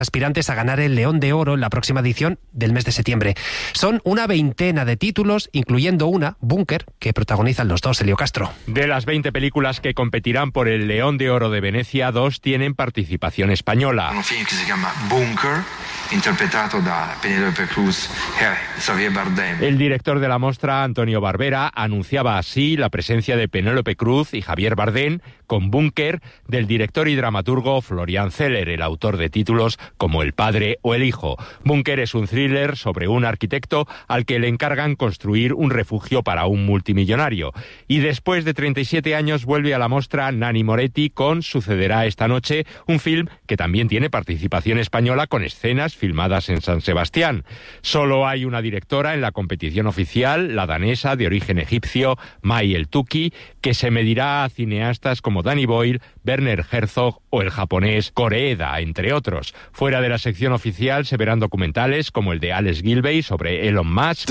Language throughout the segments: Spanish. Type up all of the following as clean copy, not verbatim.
aspirantes a ganar el León de Oro en la próxima edición del mes de septiembre. Son una veintena de títulos, incluyendo una, Búnker, que protagonizan los dos, Elio Castro. De las 20 películas que competirán por el León de Oro de Venecia, 2 tienen participación española. Un film que se llama Búnker, interpretado por Penélope Cruz y Javier Bardem. El director de la mostra, Antonio Barbera, anunciaba así la presencia de Penélope Cruz y Javier Bardem con Búnker, del director y dramaturgo Florian Zeller, el autor de títulos como El padre o el hijo. Búnker es un thriller sobre un arquitecto al que le encargan construir un refugio para un multimillonario. Y después de 37 años vuelve a la mostra Nanni Moretti con Sucederá esta noche, un film que también tiene participación española con escenas filmadas en San Sebastián. Solo hay una directora en la competición oficial, la danesa de origen egipcio, Mai El-Tuki, que se medirá a cineastas como Danny Boyle, Werner Herzog o el japonés Koreeda, entre otros. Fuera de la sección oficial se verán documentales como el de Alex Gilbey sobre Elon Musk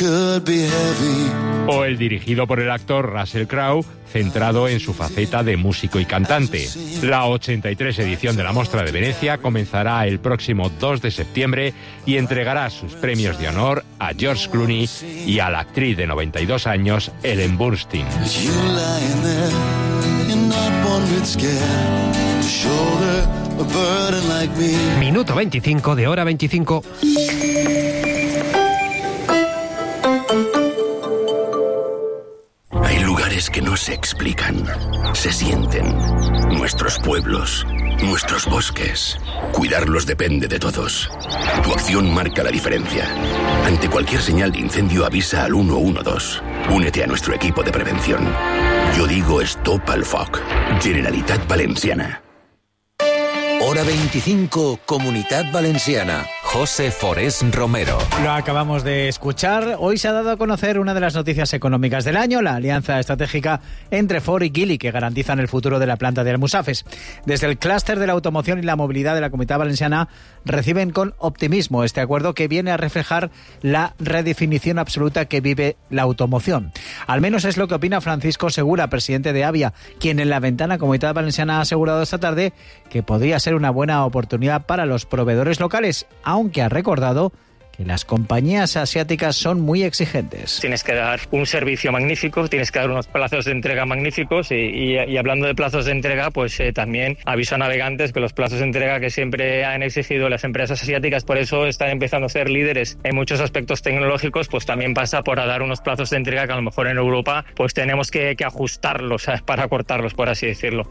o el dirigido por el actor Russell Crowe, centrado en su faceta de músico y cantante. La 83 edición de la Mostra de Venecia comenzará el próximo 2 de septiembre y entregará sus premios de honor a George Clooney y a la actriz de 92 años, Ellen Burstyn. Minuto 25 de Hora 25. Hay lugares que no se explican, se sienten. Nuestros pueblos, nuestros bosques. Cuidarlos depende de todos. Tu acción marca la diferencia. Ante cualquier señal de incendio avisa al 112. Únete a nuestro equipo de prevención. Yo digo Stop al Foc. Generalitat Valenciana. Hora 25, Comunitat Valenciana. José Forés Romero. Lo acabamos de escuchar. Hoy se ha dado a conocer una de las noticias económicas del año, la alianza estratégica entre Ford y Geely, que garantizan el futuro de la planta de Almusafes. Desde el clúster de la automoción y la movilidad de la Comunitat Valenciana reciben con optimismo este acuerdo que viene a reflejar la redefinición absoluta que vive la automoción. Al menos es lo que opina Francisco Segura, presidente de Avia, quien en la ventana Comunitat Valenciana ha asegurado esta tarde que podría ser una buena oportunidad para los proveedores locales, aunque ha recordado que las compañías asiáticas son muy exigentes. Tienes que dar un servicio magnífico, tienes que dar unos plazos de entrega magníficos y hablando de plazos de entrega, pues también aviso a navegantes que los plazos de entrega que siempre han exigido las empresas asiáticas, por eso están empezando a ser líderes en muchos aspectos tecnológicos, pues también pasa por dar unos plazos de entrega que a lo mejor en Europa pues tenemos que ajustarlos, ¿sabes? Para acortarlos, por así decirlo.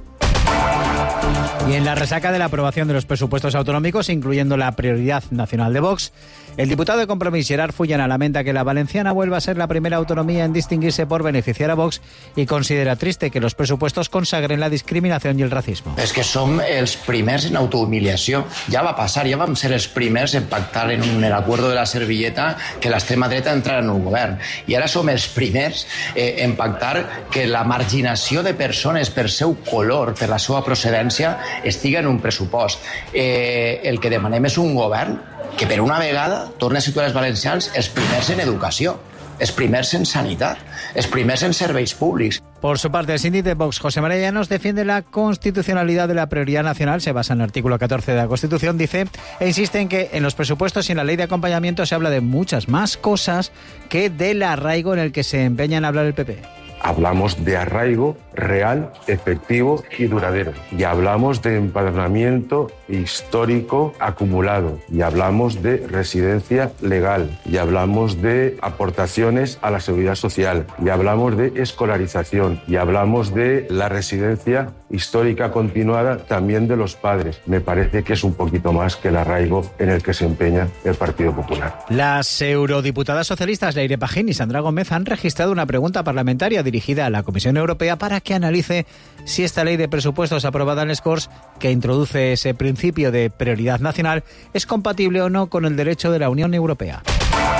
Y en la resaca de la aprobación de los presupuestos autonómicos, incluyendo la prioridad nacional de Vox, el diputado de Compromís, Gerard Fullana, lamenta que la valenciana vuelva a ser la primera autonomía en distinguirse por beneficiar a Vox y considera triste que los presupuestos consagren la discriminación i el racismo. És que som els primers en autohumiliació. Ja va passar, ja vam ser els primers en pactar en el acuerdo de la servilleta que l'extrema dreta entrara en el govern. I ara som els primers en pactar que la marginació de persones per seu color, per la seva procedència, estiga en un pressupost. El que demanem és un govern que per una vegada torni a situar els valencians els primers en educació, els primers en sanitat, els primers en serveis públics. Por su parte, el síndic de Vox, José María Llanos, defiende la constitucionalidad de la prioridad nacional, se basa en el artículo 14 de la Constitución, dice, e insiste en que en los presupuestos y en la ley de acompañamiento se habla de muchas más cosas que del arraigo en el que se empeña en hablar el PP. Hablamos de arraigo real, efectivo y duradero. Y hablamos de empadronamiento histórico acumulado. Y hablamos de residencia legal. Y hablamos de aportaciones a la seguridad social. Y hablamos de escolarización. Y hablamos de la residencia histórica continuada también de los padres. Me parece que es un poquito más que el arraigo en el que se empeña el Partido Popular. Las eurodiputadas socialistas Leire Pajín y Sandra Gómez han registrado una pregunta parlamentaria dirigida a la Comisión Europea para que analice si esta ley de presupuestos aprobada en les Corts, que introduce ese principio de prioridad nacional, es compatible o no con el derecho de la Unión Europea.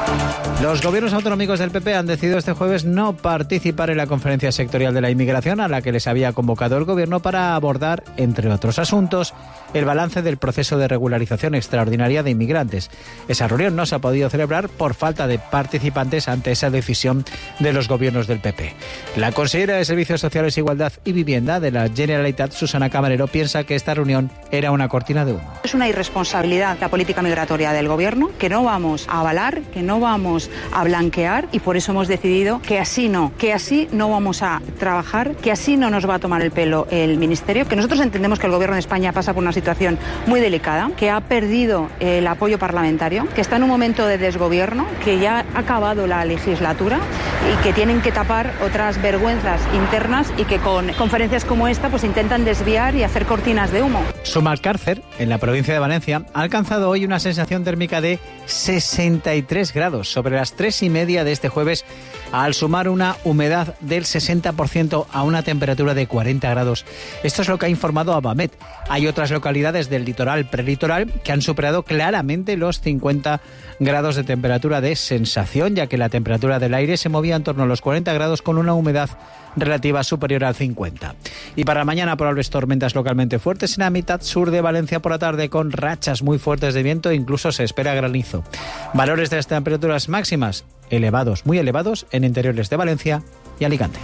Los gobiernos autonómicos del PP han decidido este jueves no participar en la conferencia sectorial de la inmigración a la que les había convocado el gobierno para abordar, entre otros asuntos, el balance del proceso de regularización extraordinaria de inmigrantes. Esa reunión no se ha podido celebrar por falta de participantes ante esa decisión de los gobiernos del PP. La consejera de Servicios Sociales, Igualdad y Vivienda de la Generalitat, Susana Camarero, piensa que esta reunión era una cortina de humo. Es una irresponsabilidad la política migratoria del gobierno que no vamos a avalar, que no vamos a blanquear, y por eso hemos decidido que así no vamos a trabajar, que así no nos va a tomar el pelo el Ministerio, que nosotros entendemos que el Gobierno de España pasa por una situación muy delicada, que ha perdido el apoyo parlamentario, que está en un momento de desgobierno, que ya ha acabado la legislatura y que tienen que tapar otras vergüenzas internas y que con conferencias como esta pues intentan desviar y hacer cortinas de humo. Sumalcárcer, en la provincia de Valencia, ha alcanzado hoy una sensación térmica de 63 grados sobre las 3:30 de este jueves, al sumar una humedad del 60% a una temperatura de 40 grados. Esto es lo que ha informado Abamet. Hay otras localidades del litoral prelitoral que han superado claramente los 50 grados de temperatura de sensación, ya que la temperatura del aire se movía en torno a los 40 grados con una humedad relativa superior al 50. Y para mañana probables tormentas localmente fuertes en la mitad sur de Valencia por la tarde, con rachas muy fuertes de viento e incluso se espera granizo. Valores de las temperaturas máximas elevados, muy elevados, en interiores de Valencia y Alicante.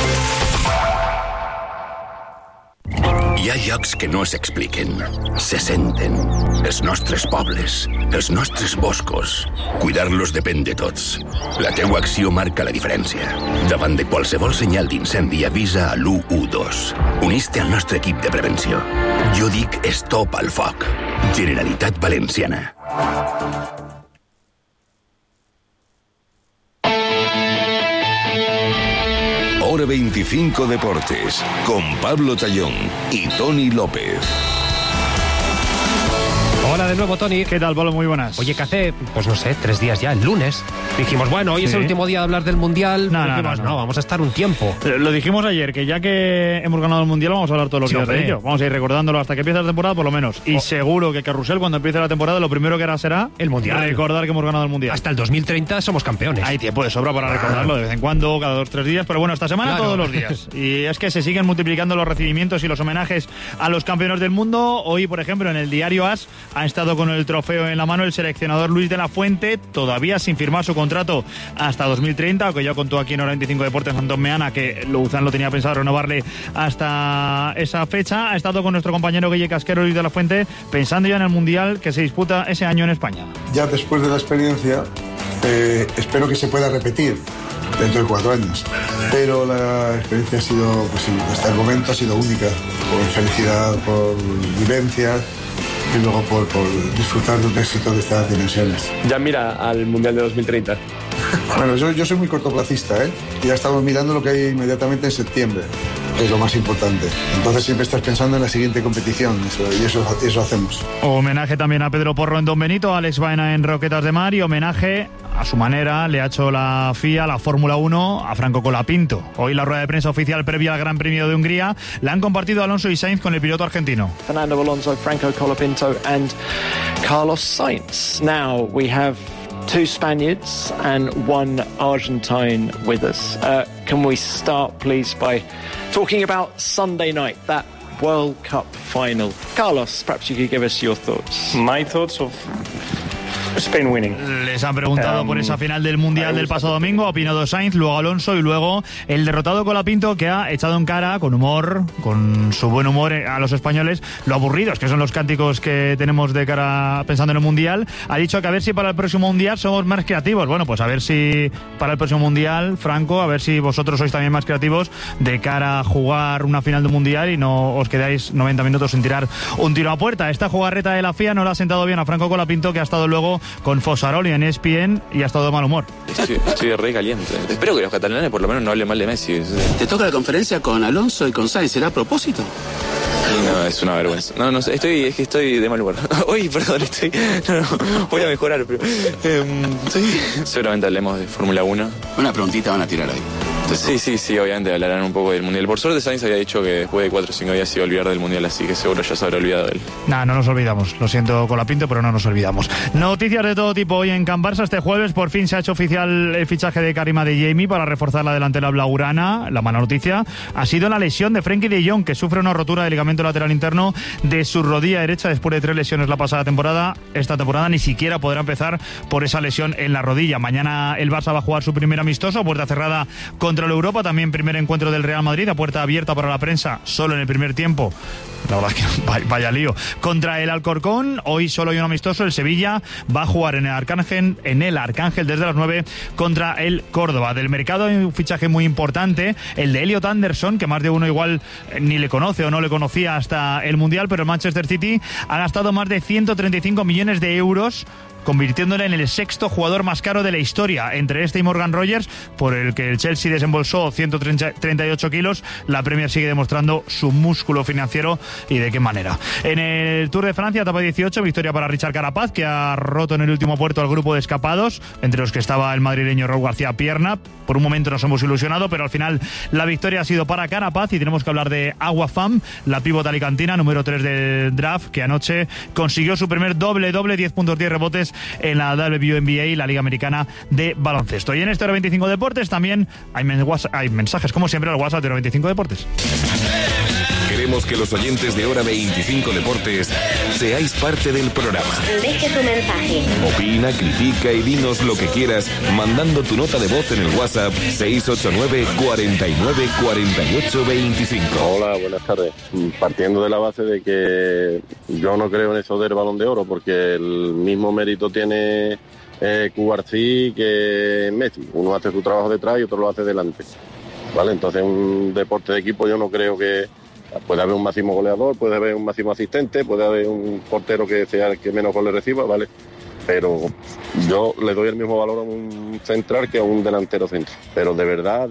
Hi ha llocs que no s'expliquen, se senten. Els nostres pobles, els nostres boscos. Cuidar-los depèn de tots. La teua acció marca la diferència. Davant de qualsevol senyal d'incendi, avisa a l'112. Unís-te al nostre equip de prevenció. Jo dic stop al foc. Generalitat Valenciana. Hora 25 Deportes, con Pablo Tallón y Tony López. Hola de nuevo, Tony. ¿Qué tal, Pablo? Muy buenas. Oye, que hace, pues no sé, 3 días ya, el lunes, dijimos, bueno, hoy es el último día de hablar del Mundial. No, vamos a estar un tiempo. Lo dijimos ayer, que ya que hemos ganado el Mundial, vamos a hablar todos los días de ello. Vamos a ir recordándolo hasta que empiece la temporada, por lo menos. Y seguro que Carrusel, cuando empiece la temporada, lo primero que hará será el Mundial. Recordar que hemos ganado el Mundial. Hasta el 2030 somos campeones. Hay tiempo de sobra para recordarlo de vez en cuando, cada 2-3 días. Pero bueno, esta semana todos los días. Y es que se siguen multiplicando los recibimientos y los homenajes a los campeones del mundo. Hoy, por ejemplo, en el diario AS ha estado con el trofeo en la mano el seleccionador Luis de la Fuente, todavía sin firmar su contrato hasta 2030, aunque ya contó aquí en Hora 25 Deportes Antón Meana que Louzán lo tenía pensado renovarle hasta esa fecha. Ha estado con nuestro compañero Guille Casquero, Luis de la Fuente, pensando ya en el Mundial que se disputa ese año en España. Ya después de la experiencia, espero que se pueda repetir dentro de 4 años, pero la experiencia ha sido, pues sí, hasta el momento ha sido única, por felicidad, por vivencias y luego por disfrutar de un éxito de estas dimensiones. Ya mira al Mundial de 2030. Bueno, yo soy muy cortoplacista, y ya estamos mirando lo que hay inmediatamente en septiembre, que es lo más importante. Entonces siempre estás pensando en la siguiente competición, y eso hacemos. Homenaje también a Pedro Porro en Don Benito, a Alex Baena en Roquetas de Mar, y homenaje a su manera le ha hecho la FIA, la Fórmula 1, a Franco Colapinto. Hoy la rueda de prensa oficial previa al Gran Premio de Hungría la han compartido Alonso y Sainz con el piloto argentino. Fernando Alonso, Franco Colapinto and Carlos Sainz. Now we have 2 Spaniards and 1 Argentine with us. Can we start, please, by talking about Sunday night, that World Cup final? Carlos, perhaps you could give us your thoughts. My thoughts of Spain winning. Les han preguntado por esa final del Mundial del pasado domingo, ha opinado Sainz, luego Alonso y luego el derrotado Colapinto, que ha echado en cara con humor, con su buen humor a los españoles, lo aburridos que son los cánticos que tenemos de cara pensando en el Mundial. Ha dicho que a ver si para el próximo Mundial somos más creativos. Bueno, pues a ver si para el próximo Mundial, Franco, a ver si vosotros sois también más creativos de cara a jugar una final de Mundial y no os quedáis 90 minutos sin tirar un tiro a puerta. Esta jugarreta de la FIA no le ha sentado bien a Franco Colapinto, que ha estado luego con Fosaroli en ESPN y ha estado de mal humor. Estoy re caliente. Espero que los catalanes por lo menos no hablen mal de Messi. Te toca la conferencia con Alonso y con Sainz, ¿será a propósito? No, es una vergüenza. No, estoy de mal humor. Hoy, perdón, voy a mejorar, pero seguramente hablemos de Fórmula 1. Una preguntita van a tirar ahí. Sí, obviamente hablarán un poco del Mundial. Por suerte Sainz había dicho que después de 4 o 5 días se iba a olvidar del Mundial, así que seguro ya se habrá olvidado de él. No nos olvidamos, lo siento Colapinto, pero no nos olvidamos. Noticias de todo tipo hoy en Can Barça. Este jueves por fin se ha hecho oficial el fichaje de Karim Adeyemi para reforzar la delantera blaugrana. La mala noticia ha sido la lesión de Frenkie de Jong, que sufre una rotura de ligamento lateral interno de su rodilla derecha después de 3 lesiones la pasada temporada. Esta temporada ni siquiera podrá empezar por esa lesión en la rodilla. Mañana el Barça va a jugar su primer amistoso a puerta cerrada contra el Europa. También primer encuentro del Real Madrid a puerta abierta para la prensa, solo en el primer tiempo. La verdad es que vaya lío. Contra el Alcorcón, hoy solo hay un amistoso. El Sevilla va a jugar en el Arcángel desde las 9 contra el Córdoba. Del mercado hay un fichaje muy importante, el de Elliot Anderson, que más de uno igual ni le conoce o no le conocía hasta el Mundial, pero el Manchester City ha gastado más de 135 millones de euros, convirtiéndole en el 6º jugador más caro de la historia. Entre este y Morgan Rogers, por el que el Chelsea desembolsó 138 kilos, la Premier sigue demostrando su músculo financiero y de qué manera. En el Tour de Francia, etapa 18, victoria para Richard Carapaz, que ha roto en el último puerto al grupo de escapados, entre los que estaba el madrileño Raúl García Pierna. Por un momento nos hemos ilusionado, pero al final la victoria ha sido para Carapaz y tenemos que hablar de Agua Fam, la pívot alicantina, número 3 del draft, que anoche consiguió su primer doble, 10 puntos, 10 rebotes en la WNBA, la Liga Americana de Baloncesto. Y en este Hora 25 Deportes también hay mensajes, como siempre, al WhatsApp de Hora 25 Deportes. Queremos que los oyentes de Hora 25 Deportes seáis parte del programa. Deje tu mensaje. Opina, critica y dinos lo que quieras mandando tu nota de voz en el WhatsApp 689 49 48 25. Hola, buenas tardes. Partiendo de la base de que yo no creo en eso del Balón de Oro, porque el mismo mérito tiene Cubarsí que Messi. Uno hace su trabajo detrás y otro lo hace delante. ¿Vale? Entonces, un deporte de equipo yo no creo que... Puede haber un máximo goleador, puede haber un máximo asistente, puede haber un portero que sea el que menos goles reciba, ¿vale? Pero yo le doy el mismo valor a un central que a un delantero centro. Pero de verdad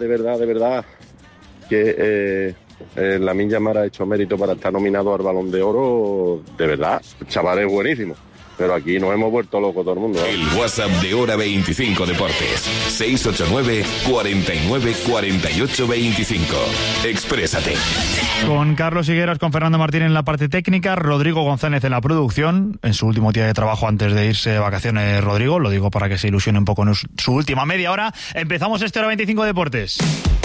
que Lamine Yamal ha hecho mérito para estar nominado al Balón de Oro, de verdad. El chaval es buenísimo. Pero aquí nos hemos vuelto locos todo el mundo, ¿eh? El WhatsApp de Hora 25 Deportes. 689 49 48 25. Exprésate. Con Carlos Higueras, con Fernando Martín en la parte técnica, Rodrigo González en la producción, en su último día de trabajo antes de irse de vacaciones. Rodrigo, lo digo para que se ilusione un poco en su última media hora. Empezamos este Hora 25 Deportes.